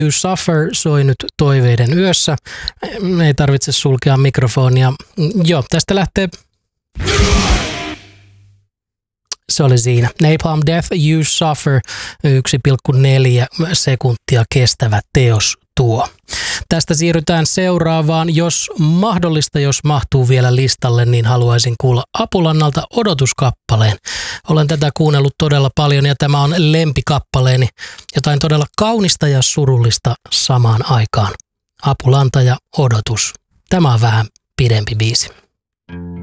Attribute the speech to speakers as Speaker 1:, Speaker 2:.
Speaker 1: You Suffer soi nyt toiveiden yössä. Ei tarvitse sulkea mikrofonia. Joo, tästä lähtee. Se oli siinä. Napalm Death, You Suffer, 1,4 sekuntia kestävä teos tuo. Tästä siirrytään seuraavaan. Jos mahdollista, jos mahtuu vielä listalle, niin haluaisin kuulla Apulannalta Odotuskappaleen. Olen tätä kuunnellut todella paljon ja tämä on lempikappaleeni. Jotain todella kaunista ja surullista samaan aikaan. Apulanta ja Odotus. Tämä on vähän pidempi biisi.